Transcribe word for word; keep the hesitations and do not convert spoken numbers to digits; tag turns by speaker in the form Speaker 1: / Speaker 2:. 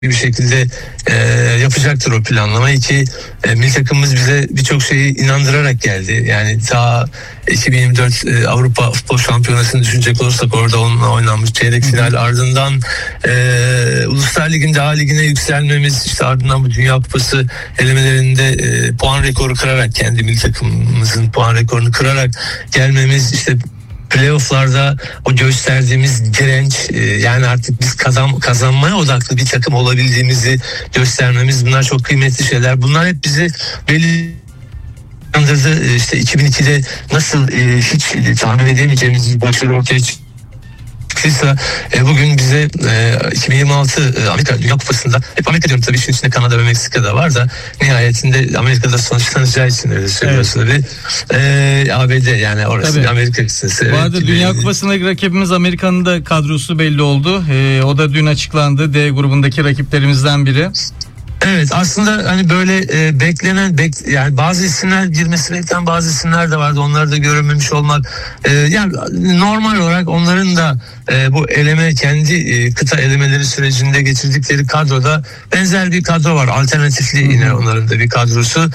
Speaker 1: bir şekilde e, yapacaktır o planlamayı ki e, milli takımımız bize birçok şeyi inandırarak geldi. Yani ta iki bin yirmi dört e, Avrupa Futbol Şampiyonası'nı düşünecek olursak orada onunla oynanmış çeyrek final, ardından e, Uluslar Ligi'nde A Ligi'ne yükselmemiz, işte ardından bu Dünya Kupası elemelerinde e, puan rekoru kırarak, kendi milli takımımızın puan rekorunu kırarak gelmemiz, işte playoff'larda o gösterdiğimiz direnç, yani artık biz kazan, kazanmaya odaklı bir takım olabildiğimizi göstermemiz, bunlar çok kıymetli şeyler. Bunlar hep bizi belli andırdı. İşte iki bin ikide nasıl hiç tahmin edemeyeceğimiz bir başarı ortaya çıktı. E, bugün bize e, iki bin yirmi altı e, Amerika Dünya Kupası'nda, hep Amerika diyorum tabii, işin içinde Kanada ve Meksika da var da nihayetinde Amerika'da sonuçlanacağı için öyle söylüyoruz tabii. E, A B D, yani orası tabii. Amerika kısası.
Speaker 2: Evet. Bu arada
Speaker 1: Evet,
Speaker 2: Dünya
Speaker 1: e,
Speaker 2: Kupası'ndaki rakibimiz Amerika'nın da kadrosu belli oldu. E, o da dün açıklandı. D grubundaki rakiplerimizden biri.
Speaker 1: Evet, aslında hani böyle e, beklenen bek, yani bazı isimler girmesi beklenen bazı isimler de vardı, onları da görememiş olmak e, yani normal olarak onların da e, bu eleme, kendi e, kıta elemeleri sürecinde geçirdikleri kadroda benzer bir kadro var, alternatifli yine onların da bir kadrosu.